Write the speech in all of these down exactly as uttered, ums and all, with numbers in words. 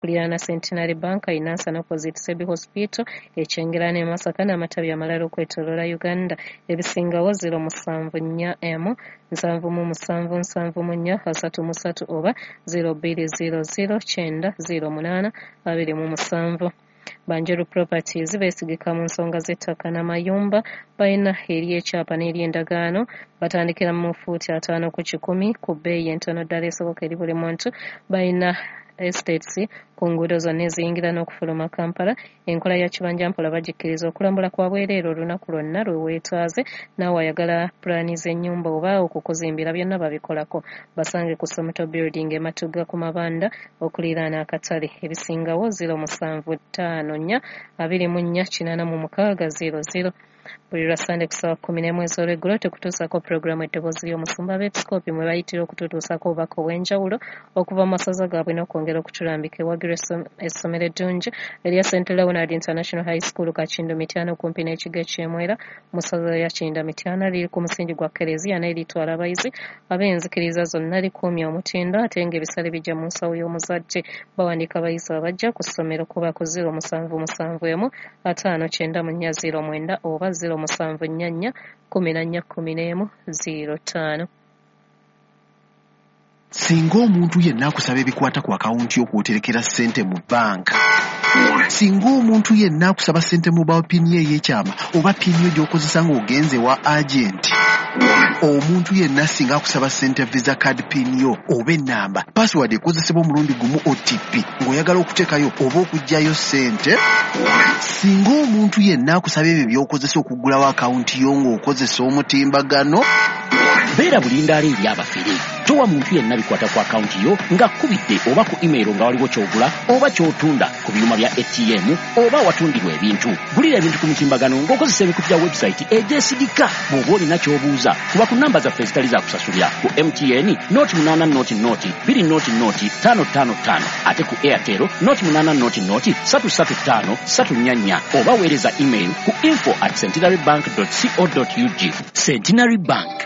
kuliraana Centenary Bank Inansana opposite Sebi Hospital ekyengera ne Masaka n'amatabi amalala okwetooloola Uganda. Ebisingawo zero musanvu nnya emu nsanvu mu musanvu nsanvu mu nnya asatu mu ssatu oba zero bbiri zero zero kyenda zero munaana abiri mu musanvu. Banjeru Properties beesigika mu nsonga z'ettaka n'amayumba balina eri ekyapa n'ery'endagaano batandikira mu fuuti ataano ku kikumi ku bbeeyi entono ddala esoboka eri buli muntu. Balina estates ku nguudo zonna eziyingira n'okufuluma Kampala. Enkola ya kibanjampola bagikkiriza okulambula kwa bwereere olunaku lwonna lwe weetaaze naawe ayagala pulaani z'ennyumba oba okukuzimbira byonna babikolako. Basange ku Somuto Building e Matugga ku Mabanda okuliraana akatale. Ebisingawo zero musanvu ttaano nnya abiri mu nnya kinaana mu mukaaga zero zero. Buli lwa Sande ku ssaawa kkumi n'emu ez'olweggulo tekutuusako pulogulaamu eddoboozi ly'omusumba b'episikoopi mwe bayitira okututuusako obubaka obw'enjawulo okuva mu masaza gaabwe n'okwongera okutulambika ewagira essomero eddungi erya Saint Leonard International High School Kakindu Mityana okumpi n'ekigo eky'Emwera mu ssaza ya Kinda Mityana liri ku musingi gwa Kereziya naye litwala abayizi ab'enzikiriza zonna likuumya omutindo ate ng'ebisale bijja mu nsawo y'omuzadde. Bawandiika abayizi abajja ku ssomero kuba ku zero musanvu musanvu emu ataano kyenda mu nnya zero mwenda oba zero musanvu nnya nnya kumi na nnya kumi n'emu zero ttaano. Singa omuntu yenna akusaba ebikwata ku akawunti yo kw'oterekera ssente mu banka, singa omuntu yenna akusaba ssente mu bawo pini ye ey'ekyama oba pini yo gy'okozesa ng'ogenze wa agenti, omuntu yenna singa akusaba ssente visa card pini yo oba ennamba password ekozesebwa omulundi gumu O T P ng'oyagala okuteekayo oba okuggyayo ssente, singa omuntu yenna akusaba ebyo by'okozesa okuggulawo akawunti yo ng'okozesa omutimbagano, beera bulindaala eri abafere. Towa muntu yenna bikwata ku akawunti yo nga kkubidde oba ku email nga waliwo ky'ogula oba ky'otunda ku byuma bya A T M oba watundirwa ebintu. Gulira ebintu ku mutimbagano ng'okozesa ebikutu bya website egyesigika. Bw'oba olina ky'obuuza kuba ku nnamba zaffe ezitali za kusasulira ku M T N noti munaana noti noti bbiri noti noti ttaano ttaano ttaano ate ku Airtel noti munaana noti noti ssatu ssatu ttaano ssatu nnya nnya oba weereza email ku info at centenarybank dot co dot u g. Centenary Bank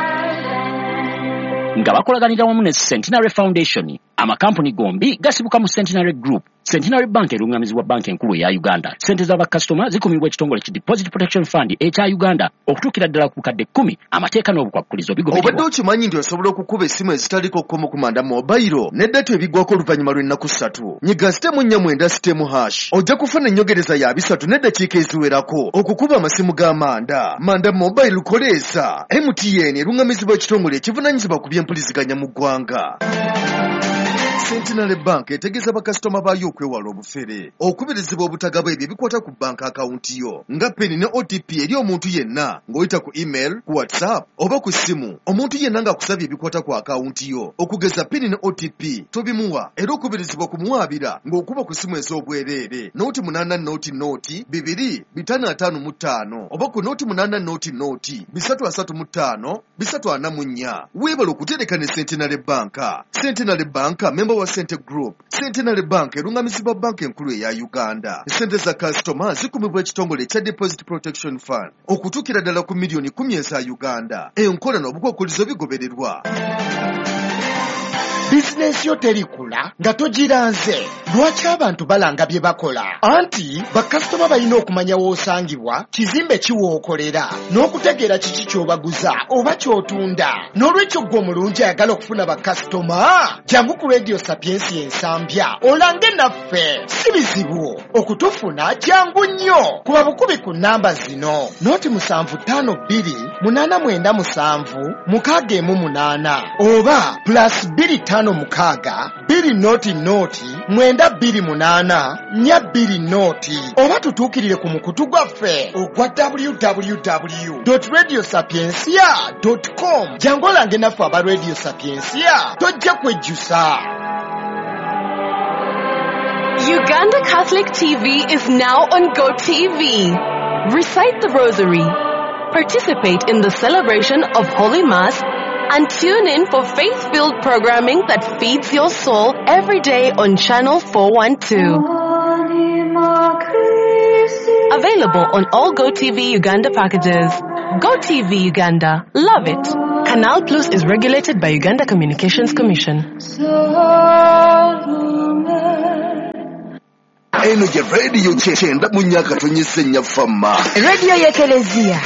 nga bakolaganira wamu ne Centenary Foundation, amakampuni gombi gasibuka mu Centenary Group. Centenary Bank erungamizibwa banka enkulu eya Uganda. Sente z'abakasitoma zikumibwa ekitongole ki Deposit Protection Fund ekya Uganda okutuukira ddala ku bukadde kkumi. Amateeka n'obukwakkulizo bigobererwa. Obadde okimanyi nti osobola okukuba essimu ezitaliko okukoma ku manda mobile ne data ebiggwako oluvannyuma lw'ennaku ssatu. Nyiga sitemu nnya mwenda sitemu hash ojja kufuna ennyongereza ya bisatu n'eddakiika eziwerako okukuba amasimu g'amanda. Manda mobile lukoleeza. M T N erungamizibwa ekitongole ekivunaanyizibwa ku by'empuliziganya mu ggwanga. Centenary Bank etegeeza bakasitoma baayo okwewala obufere, okubirizibwa obutagaba ebyo ebikwata ku banka akawunti yo nga peni ne O T P eri omuntu yenna ng'oyita ku email, ku WhatsApp oba ku ssimu. Omuntu yenna ng'akusabye ebikwata ku akawunti yo okugeza peni ne O T P tobimuwa, era okubirizibwa kumuwaabira ng'okuba ku ssimu ez'obwereere noti munaana noti noti bibiri bitaano ataano mu ttaano oba ku noti munaana noti noti bisatu asatu mu ttaano bisatu ana mu nnya. Weebala okutereka ne Centenary Bank. Centenary Bank member wa Cente Group. Centenary Bank erungamizibwa banka enkulu eya Uganda. Sente za customer zikumibwa ekitongole ekya Deposit Protection Fund okutuukira ddala ku miliyoni kumi eza Uganda. Enkola n'obukwakkulizo bigobererwa. Bizinesi yo terikula nga togiranze. Lwaki abantu balanga bye bakola? Anti bakasitoma balina okumanya w'osangibwa, kizimbe kiwookolera, n'okutegeera kiki ky'obaguza oba ky'otunda. N'olwekyo ggwe omulungi ayagala okufuna bakasitoma, jangu ku Radio Sapiensi ensambya olange naffe. Si bizibu okutufuna, jangu nnyo. Kuba bukubi ku nnamba zino: noti musanvu ttaano bbiri munaana mwenda musanvu mukaaga emu munaana oba plus bbiri ttaano mukaaga bbiri noti noti mwenda bbiri munaana nnya bbiri noti, oba tutuukirire ku mukutu gwaffe ogwa w w w dot radio sapiensia dot com. jangu olange naffe aba Radio Sapiensia, tojja kwejjusa. Uganda Catholic T V is now on Go T V. Recite the Rosary, participate in the celebration of Holy Mass, and tune in for faith-filled programming that feeds your soul every day on Channel four one two. Available on all Go T V Uganda packages. Go T V Uganda. Love it. Canal Plus is regulated by Uganda Communications Commission. eno gye rediyo kyenda mu nnya katonyi ssennya famma rediyo y'ekereziya